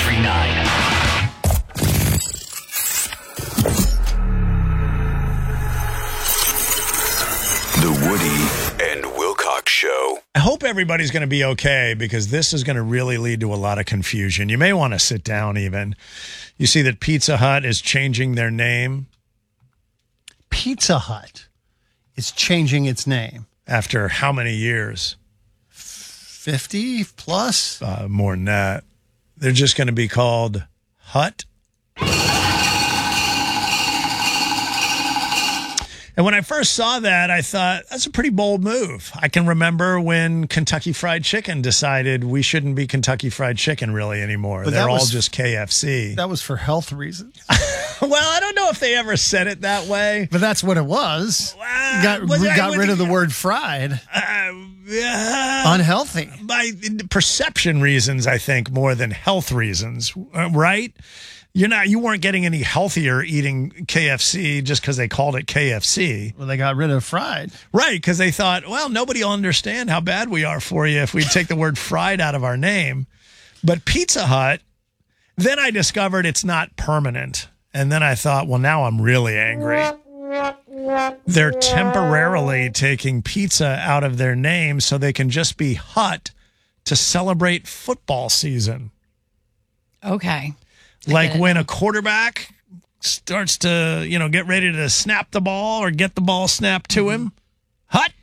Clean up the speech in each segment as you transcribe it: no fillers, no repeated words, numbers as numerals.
1039. The Woody and Wilcox Show. I hope everybody's going to be okay because this is going to really lead to a lot of confusion. You may want to sit down even. You see that Pizza Hut is changing their name. Pizza Hut is changing its name. After how many years? 50 plus? More than that. They're just going to be called Hut. And when I first saw that, I thought, that's a pretty bold move. I can remember when Kentucky Fried Chicken decided we shouldn't be Kentucky Fried Chicken really anymore. But They're all just KFC. That was for health reasons. Well, I don't know if they ever said it that way. But that's what it was. We got rid of the word fried. Unhealthy. By perception reasons, I think, more than health reasons, right? You weren't getting any healthier eating KFC just because they called it KFC. Well, they got rid of fried. Right, because they thought, well, nobody will understand how bad we are for you if we take the word fried out of our name. But Pizza Hut, then I discovered it's not permanent. And then I thought, well, now I'm really angry. They're temporarily taking pizza out of their name so they can just be Hut to celebrate football season. Okay. Like when a quarterback starts to, get ready to snap the ball or get the ball snapped to him. Hut.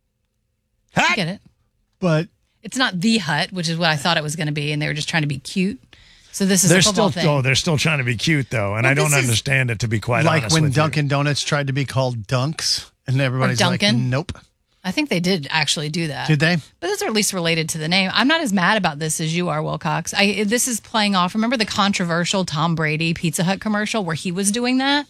I get it. But it's not the Hut, which is what I thought it was going to be, and they were just trying to be cute. So this is a football thing. Oh, they're still trying to be cute, though, and I don't understand it, to be quite honest with you. Like when Dunkin' Donuts tried to be called Dunks, and everybody's like, nope. I think they did actually do that. Did they? But those are at least related to the name. I'm not as mad about this as you are, Wilcox. This is playing off. Remember the controversial Tom Brady Pizza Hut commercial where he was doing that?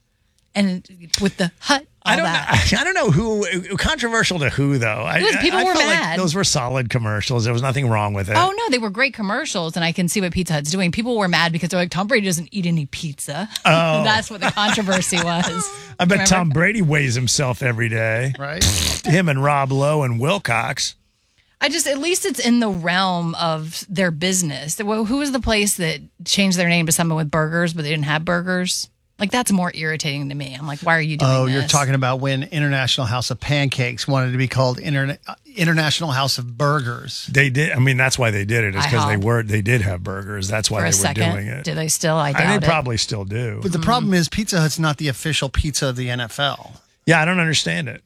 And with the Hut, I don't know who, controversial to who, though. People were mad. Like those were solid commercials. There was nothing wrong with it. Oh, no, they were great commercials, and I can see what Pizza Hut's doing. People were mad because they're like, Tom Brady doesn't eat any pizza. Oh. That's what the controversy was. I bet Tom Brady weighs himself every day. Right. Him and Rob Lowe and Wilcox. At least it's in the realm of their business. Well, who was the place that changed their name to something with burgers, but they didn't have burgers? Like, that's more irritating to me. I'm like, why are you doing this? Oh, you're talking about when International House of Pancakes wanted to be called International House of Burgers. They did. I mean, that's why they did it. Is because they did have burgers. That's why they were doing it. Do they still? I doubt it. They probably still do. But the problem is Pizza Hut's not the official pizza of the NFL. Yeah, I don't understand it.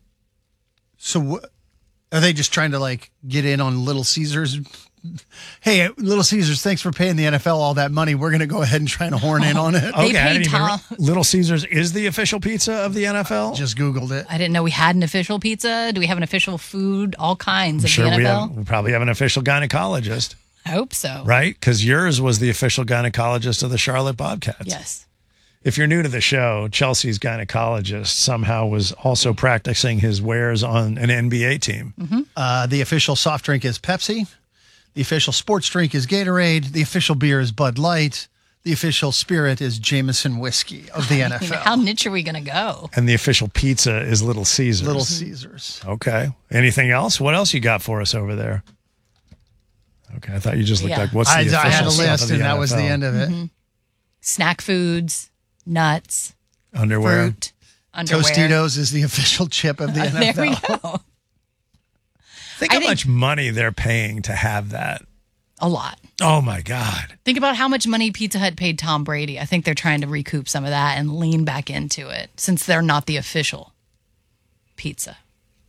So are they just trying to, get in on Little Caesars? Hey, Little Caesars, thanks for paying the NFL all that money. We're going to go ahead and try to horn in on it. Okay, Little Caesars is the official pizza of the NFL? Just Googled it. I didn't know we had an official pizza. Do we have an official food? All kinds of the NFL? We probably have an official gynecologist. I hope so. Right? Because yours was the official gynecologist of the Charlotte Bobcats. Yes. If you're new to the show, Chelsea's gynecologist somehow was also practicing his wares on an NBA team. Mm-hmm. The official soft drink is Pepsi. The official sports drink is Gatorade. The official beer is Bud Light. The official spirit is Jameson whiskey of the NFL. How niche are we going to go? And the official pizza is Little Caesars. Little Caesars. Okay. Anything else? What else you got for us over there? Okay. I thought you just looked like, what's the official I had a list, and that NFL? was the end of it. Mm-hmm. Snack foods, nuts, underwear. Fruit, underwear. Tostitos is the official chip of the NFL. There we go. Think how much money they're paying to have that. A lot. Oh, my God. Think about how much money Pizza Hut paid Tom Brady. I think they're trying to recoup some of that and lean back into it since they're not the official pizza.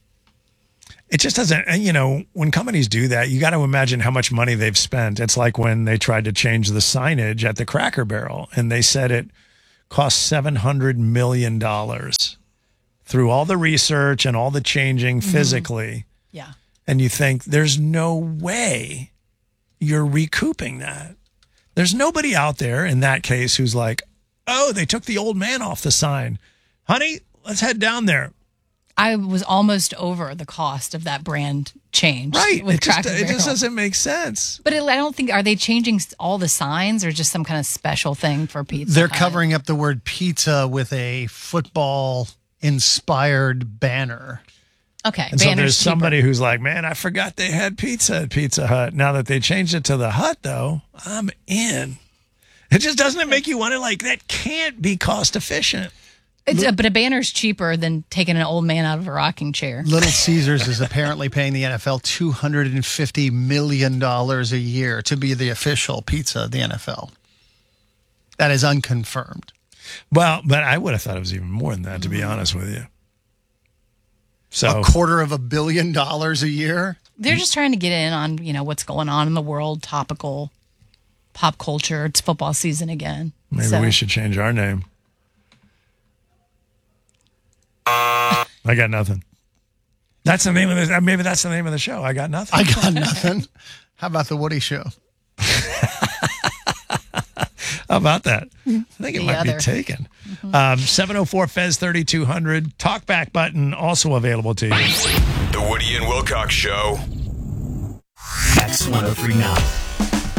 It just doesn't, when companies do that, you got to imagine how much money they've spent. It's like when they tried to change the signage at the Cracker Barrel and they said it cost $700 million through all the research and all the changing physically. Yeah. And you think there's no way you're recouping that. There's nobody out there in that case who's like, oh, they took the old man off the sign. Honey, let's head down there. I was almost over the cost of that brand change. Right. With It just doesn't make sense. But I don't think, are they changing all the signs or just some kind of special thing for pizza? They're covering up the word pizza with a football inspired banner. Okay. And so there's somebody who's like, man, I forgot they had pizza at Pizza Hut. Now that they changed it to the Hut, though, I'm in. It just doesn't make you want to that can't be cost efficient. But a banner's cheaper than taking an old man out of a rocking chair. Little Caesars is apparently paying the NFL $250 million a year to be the official pizza of the NFL. That is unconfirmed. Well, but I would have thought it was even more than that, to be honest with you. So $250 million a year? They're just trying to get in on, what's going on in the world, topical, pop culture. It's football season again. Maybe we should change our name. I got nothing. That's the name of the. Maybe that's the name of the show. I got nothing. I got nothing. How about the Woody Show? How about that? I think it might be taken. 704-FEZ-3200. Talkback button also available to you. The Woody and Wilcox Show. X 103.9.